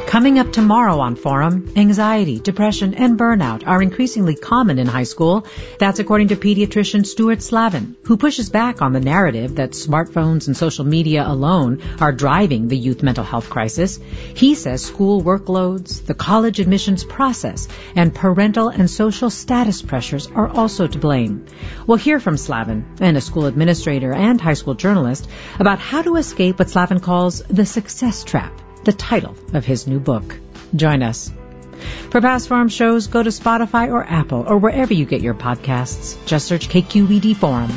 Coming up tomorrow on Forum, anxiety, depression, and burnout are increasingly common in high school. That's according to pediatrician Stuart Slavin, who pushes back on the narrative that smartphones and social media alone are driving the youth mental health crisis. He says school workloads, the college admissions process, and parental and social status pressures are also to blame. We'll hear from Slavin, and a school administrator and high school journalist, about how to escape what Slavin calls the success trap, the title of his new book. Join us. For past Forum shows, go to Spotify or Apple or wherever you get your podcasts. Just search KQED Forum.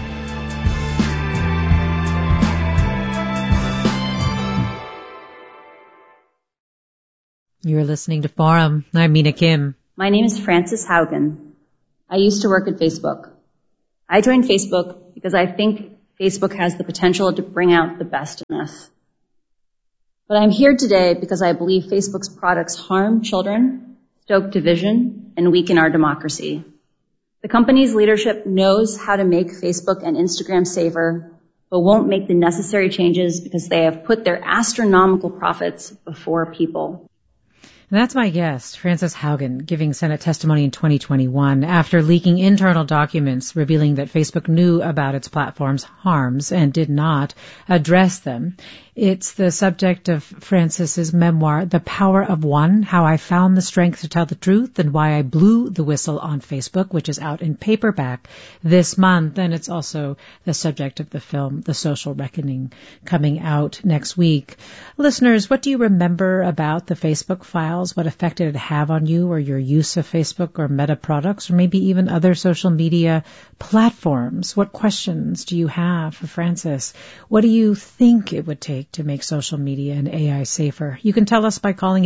You're listening to Forum. I'm Mina Kim. My name is Frances Haugen. I used to work at Facebook. I joined Facebook because I think Facebook has the potential to bring out the best in us. But I'm here today because I believe Facebook's products harm children, stoke division, and weaken our democracy. The company's leadership knows how to make Facebook and Instagram safer, but won't make the necessary changes because they have put their astronomical profits before people. And that's my guest, Frances Haugen, giving Senate testimony in 2021 after leaking internal documents revealing that Facebook knew about its platform's harms and did not address them. It's the subject of Frances's memoir, The Power of One, How I Found the Strength to Tell the Truth and Why I Blew the Whistle on Facebook, which is out in paperback this month. And it's also the subject of the film, The Social Reckoning, coming out next week. Listeners, what do you remember about the Facebook files? What effect did it have on you or your use of Facebook or Meta products or maybe even other social media platforms? What questions do you have for Frances? What do you think it would take to make social media and AI safer? You can tell us by calling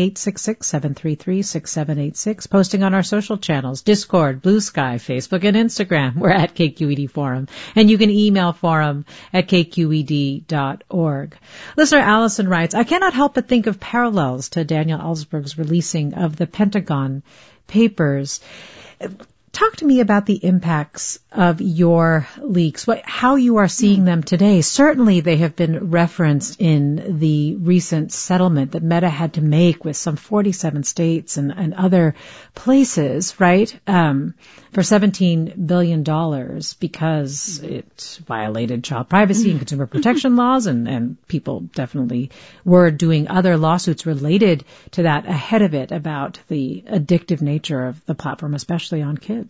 866-733-6786, posting on our social channels, Discord, Blue Sky, Facebook, and Instagram. We're at KQED Forum. And you can email forum@kqed.org. Listener Allison writes, I cannot help but think of parallels to Daniel Ellsberg's releasing of the Pentagon Papers. Talk to me about the impacts of your leaks, how you are seeing them today. Certainly they have been referenced in the recent settlement that Meta had to make with some 47 states and other places, right, for $17 billion because it violated child privacy and consumer protection laws, and people definitely were doing other lawsuits related to that ahead of it about the addictive nature of the platform, especially on kids.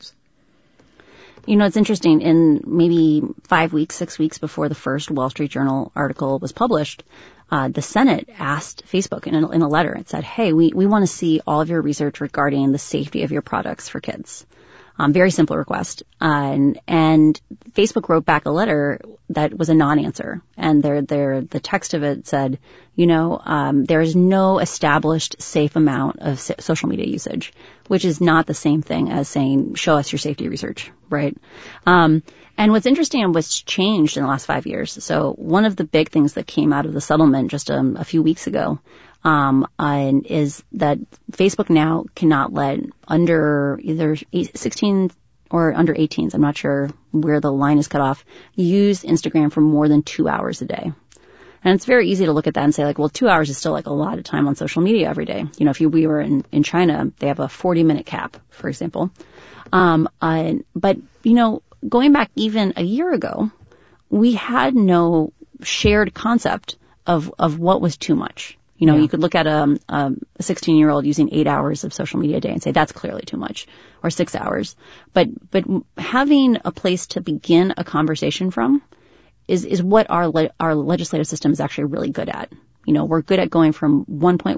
You know, it's interesting. In maybe 5 weeks, 6 weeks before the first Wall Street Journal article was published, the Senate asked Facebook in a letter. It said, hey, we want to see all of your research regarding the safety of your products for kids. Very simple request. And Facebook wrote back a letter that was a non-answer. And the text of it said, there is no established safe amount of social media usage, which is not the same thing as saying, show us your safety research, right? And what's interesting and what's changed in the last 5 years. So one of the big things that came out of the settlement just a few weeks ago is that Facebook now cannot let under either 16 or under 18s, I'm not sure where the line is cut off, use Instagram for more than 2 hours a day. And it's very easy to look at that and say, 2 hours is still a lot of time on social media every day. If we were in China, they have a 40-minute cap, for example. But going back even a year ago, we had no shared concept of what was too much. You could look at a 16-year-old using 8 hours of social media a day and say that's clearly too much, or 6 hours. But having a place to begin a conversation from is what our legislative system is actually really good at. We're good at going from 1 to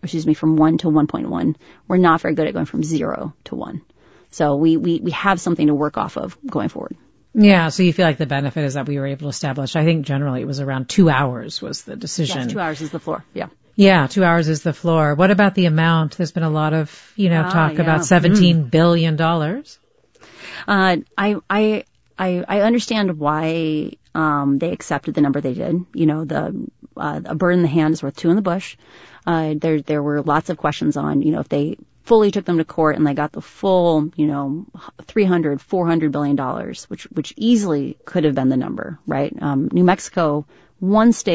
1.1. We're not very good at going from 0 to 1. So we have something to work off of going forward. Yeah, so you feel like the benefit is that we were able to establish, I think generally it was around 2 hours was the decision. Yes, 2 hours is the floor, yeah. Yeah, 2 hours is the floor. What about the amount? There's been a lot of, talk about $17 billion. I understand why they accepted the number they did. A bird in the hand is worth two in the bush. There were lots of questions on, if they fully took them to court and they got the full, $400 billion, which easily could have been the number, right? New Mexico, one state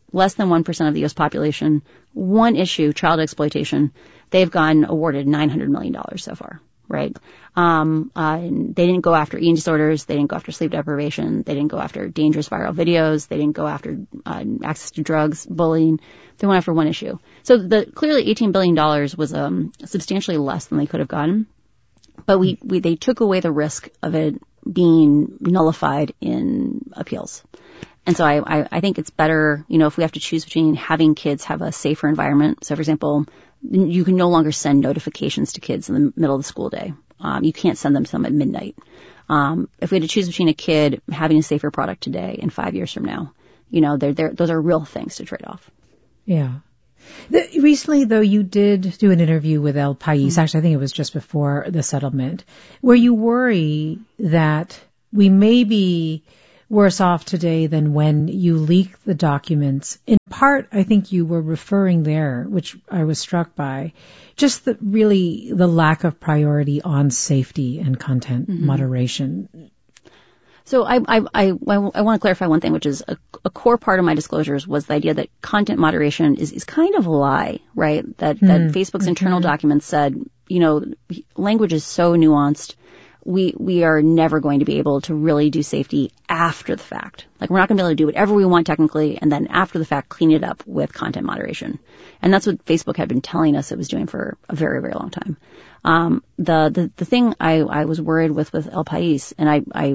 less than 1% of the U.S. population, one issue, child exploitation, they've gotten awarded $900 million so far, right? And they didn't go after eating disorders. They didn't go after sleep deprivation. They didn't go after dangerous viral videos. They didn't go after access to drugs, bullying. They went after one issue. So clearly $18 billion was substantially less than they could have gotten. But they took away the risk of it being nullified in appeals. And so I think it's better, if we have to choose between having kids have a safer environment. So, for example, you can no longer send notifications to kids in the middle of the school day. You can't send them to them at midnight. If we had to choose between a kid having a safer product today and 5 years from now, those are real things to trade off. Yeah. Recently, though, you did do an interview with El País. Actually, I think it was just before the settlement, where you worry that we may be worse off today than when you leaked the documents. In part, I think you were referring there, which I was struck by, just the lack of priority on safety and content moderation. So I want to clarify one thing, which is a core part of my disclosures was the idea that content moderation is kind of a lie, right? That Facebook's internal documents said, language is so nuanced. We are never going to be able to really do safety after the fact. Like, we're not going to be able to do whatever we want technically, and then after the fact clean it up with content moderation. And that's what Facebook had been telling us it was doing for a very, very long time. The thing I was worried with El País, and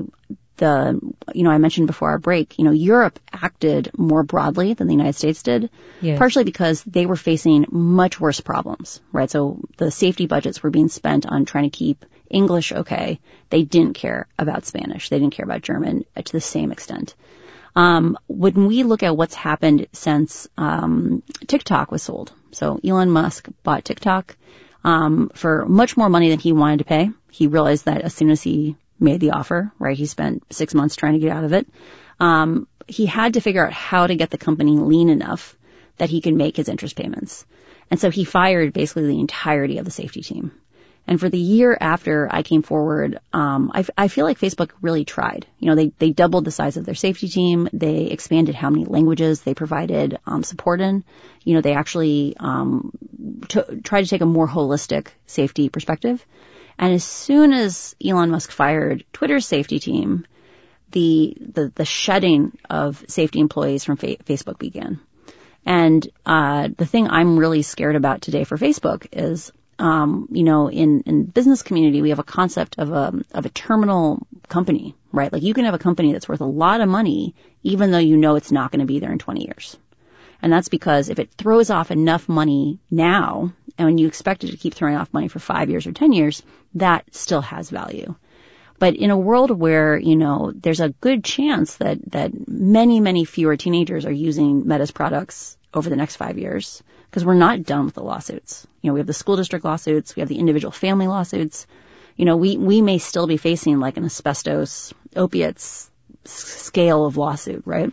I mentioned before our break, Europe acted more broadly than the United States did, yes. Partially because they were facing much worse problems, right? So the safety budgets were being spent on trying to keep English okay. They didn't care about Spanish. They didn't care about German to the same extent. When we look at what's happened since TikTok was sold, so Elon Musk bought TikTok for much more money than he wanted to pay. He realized that as soon as he made the offer, right? He spent 6 months trying to get out of it. He had to figure out how to get the company lean enough that he could make his interest payments. And so he fired basically the entirety of the safety team. And for the year after I came forward, I feel like Facebook really tried. They doubled the size of their safety team. They expanded how many languages they provided support in. They actually tried to take a more holistic safety perspective. And as soon as Elon Musk fired Twitter's safety team, the shedding of safety employees from Facebook began. And the thing I'm really scared about today for Facebook is, in business community, we have a concept of a terminal company, right? Like, you can have a company that's worth a lot of money, even though it's not going to be there in 20 years. And that's because if it throws off enough money now, and when you expect it to keep throwing off money for 5 years or 10 years, that still has value. But in a world where, there's a good chance that many, many fewer teenagers are using Meta's products over the next 5 years, because we're not done with the lawsuits. We have the school district lawsuits, we have the individual family lawsuits. We may still be facing like an asbestos, opiates scale of lawsuit, right?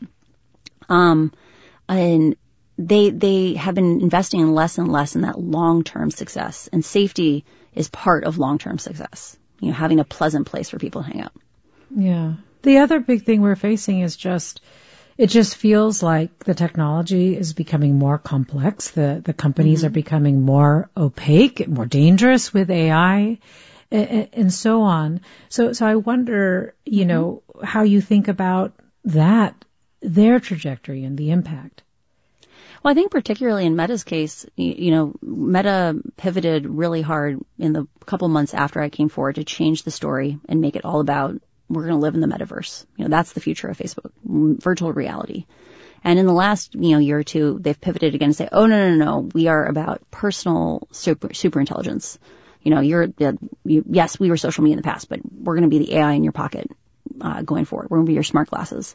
And they have been investing less and less in that long-term success, and safety is part of long-term success. Having a pleasant place for people to hang out. Yeah. The other big thing we're facing is it just feels like the technology is becoming more complex. The companies are becoming more opaque, more dangerous with AI, and so on. So I wonder, how you think about their trajectory and the impact. Well, I think particularly in Meta's case, Meta pivoted really hard in the couple months after I came forward to change the story and make it all about we're going to live in the metaverse. That's the future of Facebook, virtual reality. And in the last, year or two, they've pivoted again and say, oh, no, we are about personal super intelligence. Yes, we were social media in the past, but we're going to be the AI in your pocket going forward. We're going to be your smart glasses.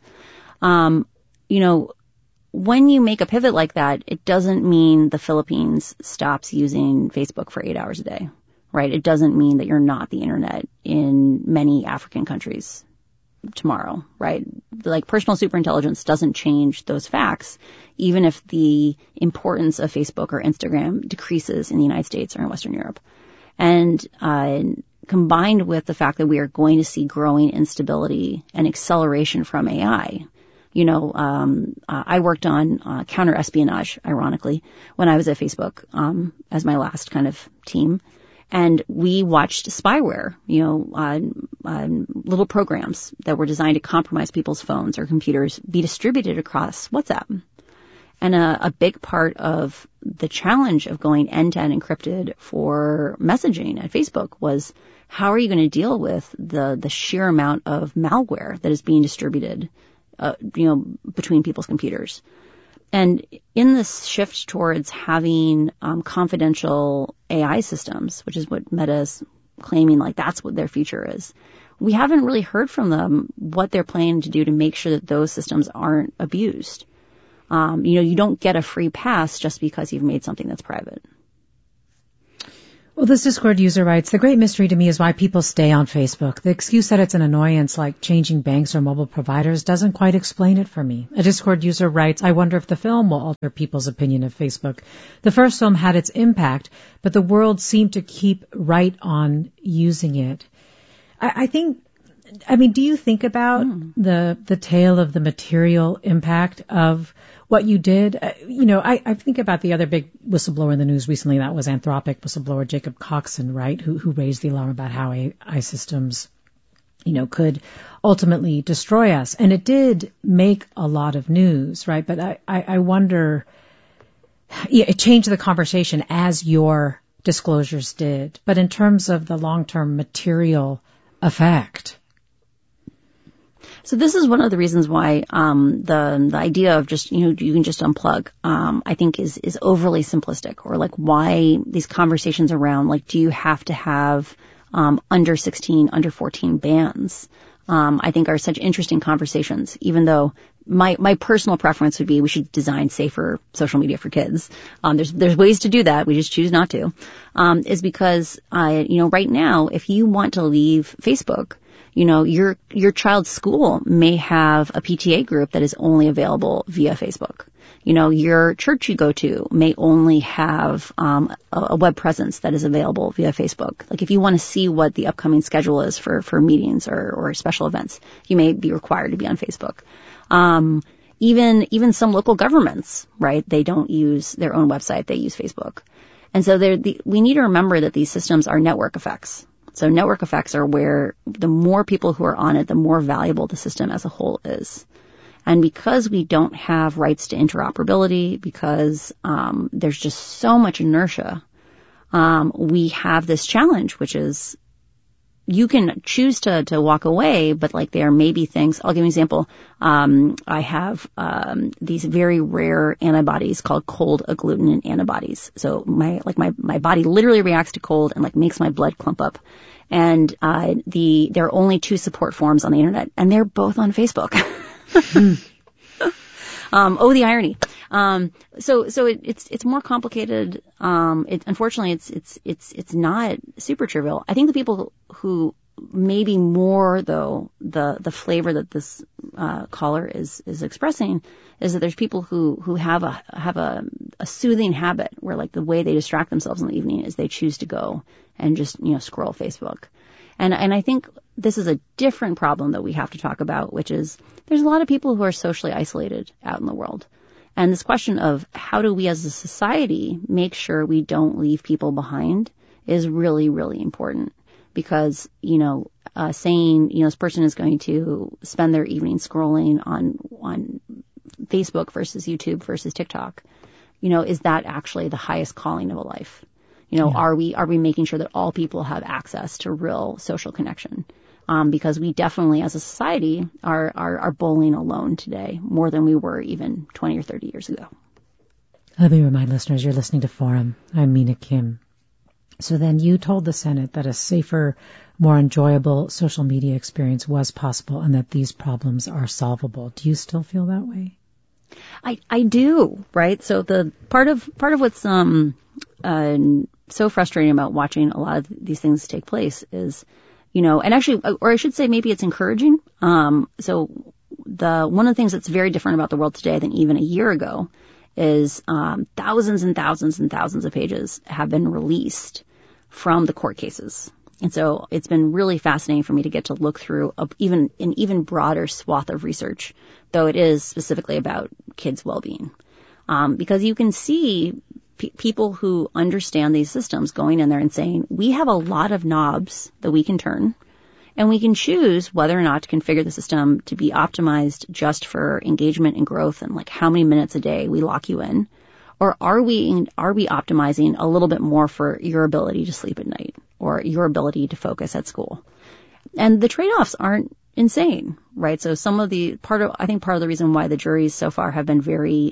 When you make a pivot like that, it doesn't mean the Philippines stops using Facebook for 8 hours a day, right? It doesn't mean that you're not the internet in many African countries tomorrow, right? Like, personal superintelligence doesn't change those facts, even if the importance of Facebook or Instagram decreases in the United States or in Western Europe. And combined with the fact that we are going to see growing instability and acceleration from AI, I worked on counter-espionage, ironically, when I was at Facebook as my last kind of team. And we watched spyware, little programs that were designed to compromise people's phones or computers be distributed across WhatsApp. And a big part of the challenge of going end-to-end encrypted for messaging at Facebook was, how are you going to deal with the sheer amount of malware that is being distributed, between people's computers? And in this shift towards having confidential AI systems, which is what Meta is claiming, like that's what their future is, we haven't really heard from them what they're planning to do to make sure that those systems aren't abused. You don't get a free pass just because you've made something that's private. Well, this Discord user writes, the great mystery to me is why people stay on Facebook. The excuse that it's an annoyance like changing banks or mobile providers doesn't quite explain it for me. A Discord user writes, I wonder if the film will alter people's opinion of Facebook. The first film had its impact, but the world seemed to keep right on using it. Do you think about the tale of the material impact of what you did? I think about the other big whistleblower in the news recently. That was Anthropic whistleblower Jacob Coxon, right? Who raised the alarm about how AI systems, could ultimately destroy us. And it did make a lot of news, right? But I wonder, it changed the conversation as your disclosures did. But in terms of the long-term material effect. So this is one of the reasons why the idea of just, you can just unplug, I think is overly simplistic, or like why these conversations around, like, do you have to have under 16, under 14 bans, I think are such interesting conversations, even though my personal preference would be we should design safer social media for kids. There's ways to do that. We just choose not to, is because, right now, if you want to leave Facebook, your child's school may have a PTA group that is only available via Facebook. Your church you go to may only have a web presence that is available via Facebook. Like if you want to see what the upcoming schedule is for meetings or special events, you may be required to be on Facebook. Even some local governments, right? They don't use their own website. They use Facebook. And so we need to remember that these systems are network effects. So network effects are where the more people who are on it, the more valuable the system as a whole is. And because we don't have rights to interoperability, because there's just so much inertia, we have this challenge, which is you can choose to walk away, but like there may be things. I'll give you an example. I have these very rare antibodies called cold agglutinin antibodies. So my body literally reacts to cold and like makes my blood clump up. And there are only 2 support forums on the internet, and they're both on Facebook. The irony. So it's more complicated. Unfortunately, it's not super trivial. I think the people who maybe more though the flavor that this caller is expressing is that there's people who have a soothing habit where like the way they distract themselves in the evening is they choose to go and just scroll Facebook. And I think this is a different problem that we have to talk about, which is there's a lot of people who are socially isolated out in the world. And this question of how do we as a society make sure we don't leave people behind is really, really important. Because, saying, this person is going to spend their evening scrolling on Facebook versus YouTube versus TikTok, is that actually the highest calling of a life? Are we making sure that all people have access to real social connection? Because we definitely, as a society, are bowling alone today more than we were even 20 or 30 years ago. Let me remind listeners, you're listening to Forum. I'm Mina Kim. So then you told the Senate that a safer, more enjoyable social media experience was possible and that these problems are solvable. Do you still feel that way? I do, right? So the part of what's so frustrating about watching a lot of these things take place is, and actually, or I should say maybe it's encouraging. So one of the things that's very different about the world today than even a year ago is thousands and thousands and thousands of pages have been released from the court cases. And so it's been really fascinating for me to get to look through an even broader swath of research, though it is specifically about kids' well-being. Because you can see people who understand these systems going in there and saying, we have a lot of knobs that we can turn, and we can choose whether or not to configure the system to be optimized just for engagement and growth and like how many minutes a day we lock you in. Or are we optimizing a little bit more for your ability to sleep at night or your ability to focus at school? And the trade-offs aren't insane, right? So I think part of the reason why the juries so far have been very,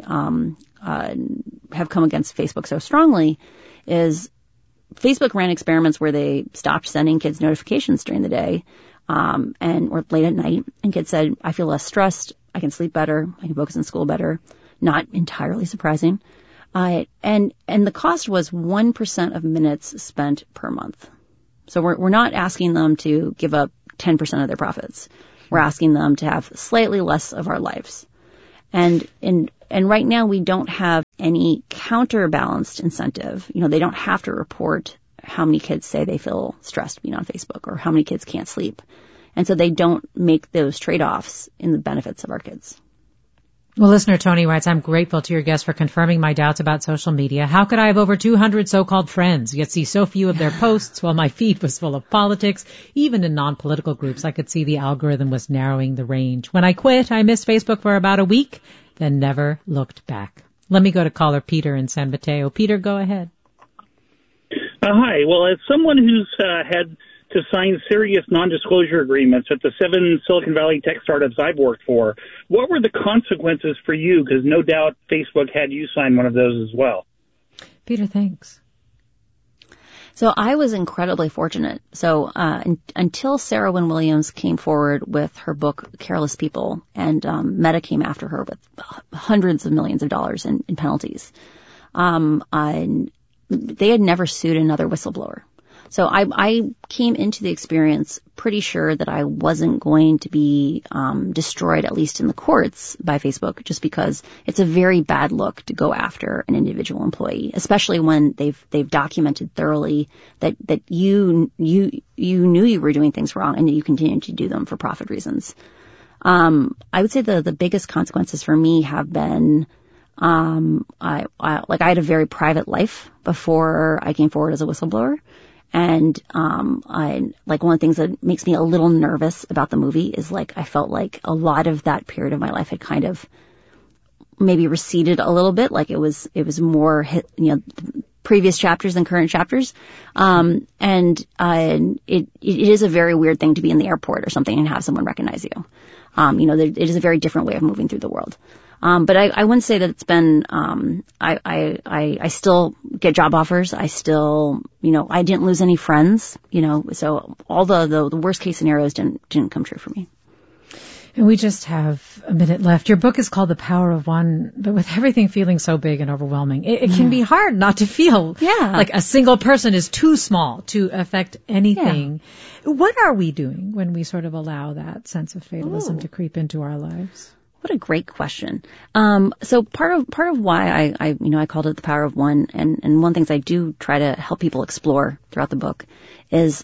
have come against Facebook so strongly is Facebook ran experiments where they stopped sending kids notifications during the day, or late at night. And kids said, I feel less stressed. I can sleep better. I can focus in school better. Not entirely surprising. And the cost was 1% of minutes spent per month. So we're not asking them to give up 10% of their profits. We're asking them to have slightly less of our lives. And right now we don't have any counterbalanced incentive. They don't have to report how many kids say they feel stressed being on Facebook or how many kids can't sleep. And so they don't make those trade-offs in the benefits of our kids. Well, listener Tony writes, I'm grateful to your guest for confirming my doubts about social media. How could I have over 200 so-called friends, yet see so few of their posts while my feed was full of politics? Even in non-political groups, I could see the algorithm was narrowing the range. When I quit, I missed Facebook for about a week, then never looked back. Let me go to caller Peter in San Mateo. Peter, go ahead. Hi. Well, as someone who's had to sign serious non-disclosure agreements at the 7 Silicon Valley tech startups I've worked for, what were the consequences for you? Because no doubt Facebook had you sign one of those as well. Peter, thanks. So I was incredibly fortunate. So until Sarah Wynne Williams came forward with her book, Careless People, and Meta came after her with hundreds of millions of dollars in penalties, they had never sued another whistleblower. So I came into the experience pretty sure that I wasn't going to be destroyed, at least in the courts, by Facebook, just because it's a very bad look to go after an individual employee, especially when they've documented thoroughly that you knew you were doing things wrong and that you continued to do them for profit reasons. I would say the biggest consequences for me have been I had a very private life before I came forward as a whistleblower. And, one of the things that makes me a little nervous about the movie is I felt like a lot of that period of my life had kind of maybe receded a little bit. Like it was more, previous chapters than current chapters. It is a very weird thing to be in the airport or something and have someone recognize you. It is a very different way of moving through the world. But I wouldn't say that it's been, I still get job offers. I still, I didn't lose any friends, so all the worst case scenarios didn't come true for me. And we just have a minute left. Your book is called The Power of One, but with everything feeling so big and overwhelming, it can be hard not to feel like a single person is too small to affect anything. Yeah. What are we doing when we sort of allow that sense of fatalism to creep into our lives? What a great question. So part of why I called it The Power of One, and one of the things I do try to help people explore throughout the book is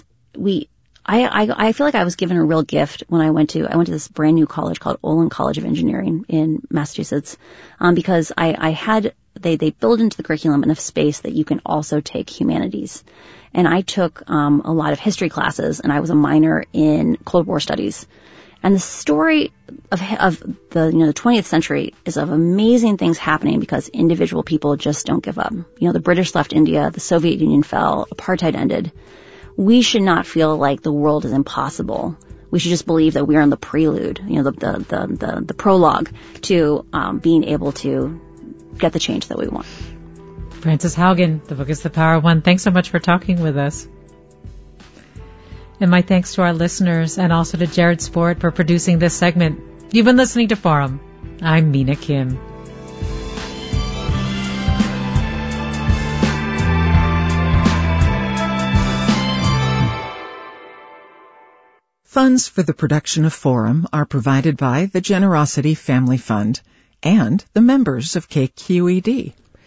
I feel like I was given a real gift when I went to this brand new college called Olin College of Engineering in Massachusetts, because they build into the curriculum enough space that you can also take humanities. And I took a lot of history classes, and I was a minor in Cold War studies. And the story of the 20th century is of amazing things happening because individual people just don't give up. The British left India, the Soviet Union fell, apartheid ended. We should not feel like the world is impossible. We should just believe that we are in the prelude, the prologue to being able to get the change that we want. Frances Haugen, the book is The Power of One. Thanks so much for talking with us. And my thanks to our listeners and also to Jared Sport for producing this segment. You've been listening to Forum. I'm Mina Kim. Funds for the production of Forum are provided by the Generosity Family Fund and the members of KQED.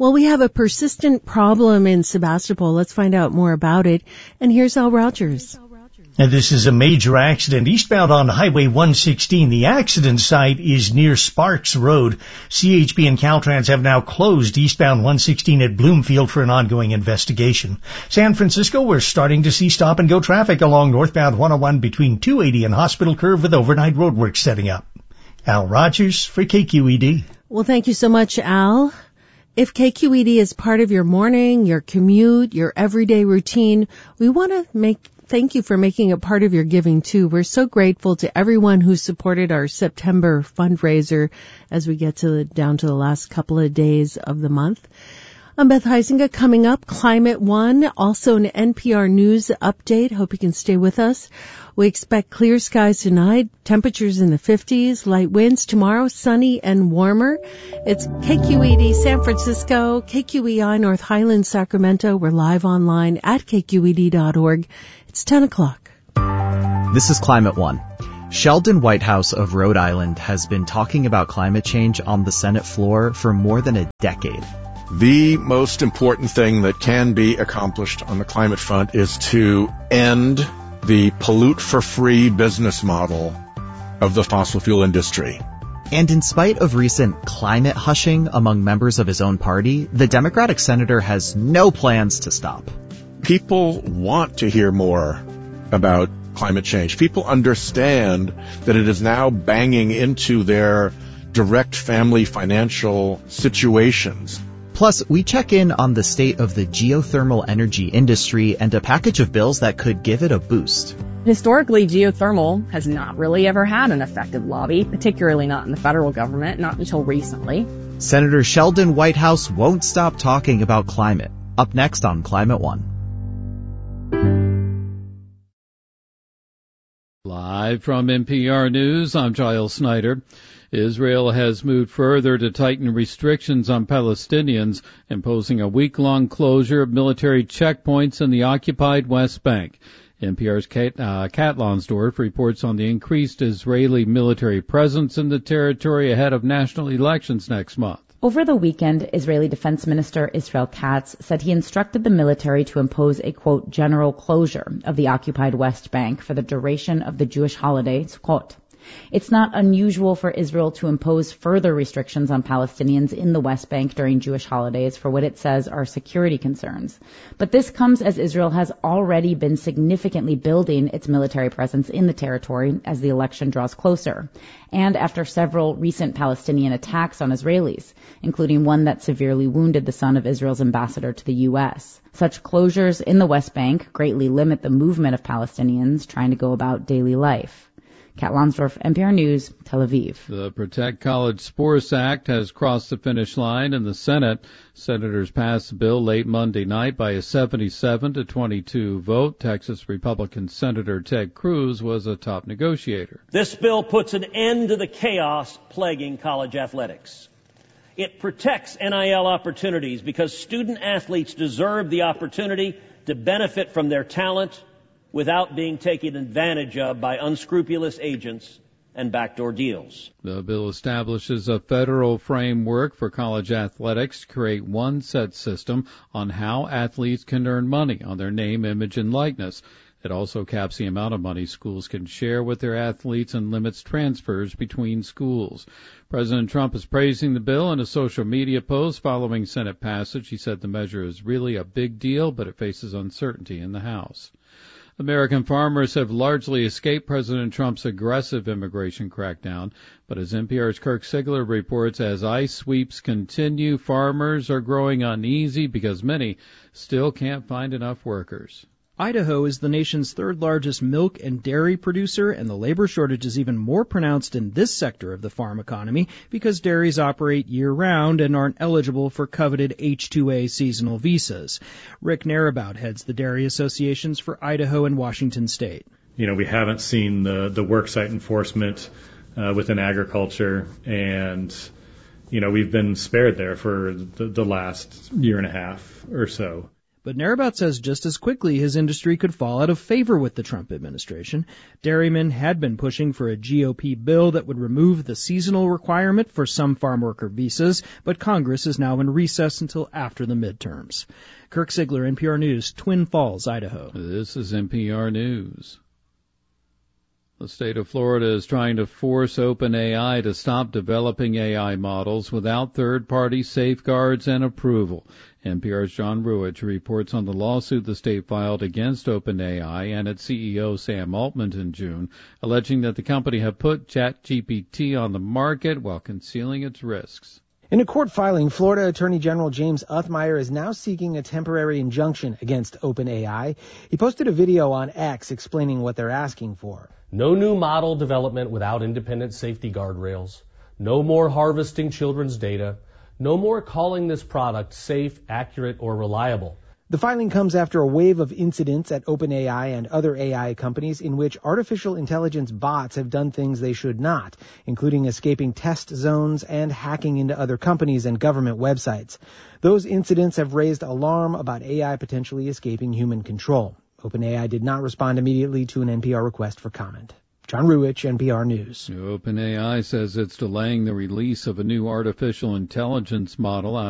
Well, we have a persistent problem in Sebastopol. Let's find out more about it. And here's Al Rogers. And this is a major accident eastbound on Highway 116. The accident site is near Sparks Road. CHP and Caltrans have now closed eastbound 116 at Bloomfield for an ongoing investigation. San Francisco, we're starting to see stop-and-go traffic along northbound 101 between 280 and Hospital Curve with overnight roadwork setting up. Al Rogers for KQED. Well, thank you so much, Al. If KQED is part of your morning, your commute, your everyday routine, we want to thank you for making it part of your giving, too. We're so grateful to everyone who supported our September fundraiser as we get down to the last couple of days of the month. I'm Beth Heisinger. Coming up, Climate One, also an NPR News update. Hope you can stay with us. We expect clear skies tonight, temperatures in the 50s, light winds. Tomorrow, sunny and warmer. It's KQED San Francisco, KQEI North Highlands, Sacramento. We're live online at kqed.org. It's 10 o'clock. This is Climate One. Sheldon Whitehouse of Rhode Island has been talking about climate change on the Senate floor for more than a decade. The most important thing that can be accomplished on the climate front is to end the pollute-for-free business model of the fossil fuel industry. And in spite of recent climate hushing among members of his own party, the Democratic senator has no plans to stop. People want to hear more about climate change. People understand that it is now banging into their direct family financial situations. Plus, we check in on the state of the geothermal energy industry and a package of bills that could give it a boost. Historically, geothermal has not really ever had an effective lobby, particularly not in the federal government, not until recently. Senator Sheldon Whitehouse won't stop talking about climate. Up next on Climate One. Live from NPR News, I'm Giles Snyder. Israel has moved further to tighten restrictions on Palestinians, imposing a week-long closure of military checkpoints in the occupied West Bank. NPR's Kat Lonsdorf reports on the increased Israeli military presence in the territory ahead of national elections next month. Over the weekend, Israeli Defense Minister Israel Katz said he instructed the military to impose a, quote, general closure of the occupied West Bank for the duration of the Jewish holiday, Sukkot. It's not unusual for Israel to impose further restrictions on Palestinians in the West Bank during Jewish holidays for what it says are security concerns. But this comes as Israel has already been significantly building its military presence in the territory as the election draws closer, and after several recent Palestinian attacks on Israelis, including one that severely wounded the son of Israel's ambassador to the U.S. Such closures in the West Bank greatly limit the movement of Palestinians trying to go about daily life. Kat Lonsdorf, NPR News, Tel Aviv. The Protect College Sports Act has crossed the finish line in the Senate. Senators passed the bill late Monday night by a 77-22 vote. Texas Republican Senator Ted Cruz was a top negotiator. This bill puts an end to the chaos plaguing college athletics. It protects NIL opportunities because student athletes deserve the opportunity to benefit from their talent without being taken advantage of by unscrupulous agents and backdoor deals. The bill establishes a federal framework for college athletics to create one set system on how athletes can earn money on their name, image, and likeness. It also caps the amount of money schools can share with their athletes and limits transfers between schools. President Trump is praising the bill in a social media post following Senate passage. He said the measure is really a big deal, but it faces uncertainty in the House. American farmers have largely escaped President Trump's aggressive immigration crackdown, but as NPR's Kirk Sigler reports, as ICE sweeps continue, farmers are growing uneasy because many still can't find enough workers. Idaho is the nation's third largest milk and dairy producer, and the labor shortage is even more pronounced in this sector of the farm economy because dairies operate year-round and aren't eligible for coveted H-2A seasonal visas. Rick Narabout heads the dairy associations for Idaho and Washington State. We haven't seen the worksite enforcement within agriculture, and we've been spared there for the last year and a half or so. But Narabot says just as quickly his industry could fall out of favor with the Trump administration. Dairymen had been pushing for a GOP bill that would remove the seasonal requirement for some farm worker visas, but Congress is now in recess until after the midterms. Kirk Ziegler, NPR News, Twin Falls, Idaho. This is NPR News. The state of Florida is trying to force OpenAI to stop developing AI models without third-party safeguards and approval. NPR's John Ruich reports on the lawsuit the state filed against OpenAI and its CEO Sam Altman in June, alleging that the company had put ChatGPT on the market while concealing its risks. In a court filing, Florida Attorney General James Othmeyer is now seeking a temporary injunction against OpenAI. He posted a video on X explaining what they're asking for. No new model development without independent safety guardrails. No more harvesting children's data. No more calling this product safe, accurate, or reliable. The filing comes after a wave of incidents at OpenAI and other AI companies in which artificial intelligence bots have done things they should not, including escaping test zones and hacking into other companies and government websites. Those incidents have raised alarm about AI potentially escaping human control. OpenAI did not respond immediately to an NPR request for comment. John Ruich, NPR News. OpenAI says it's delaying the release of a new artificial intelligence model out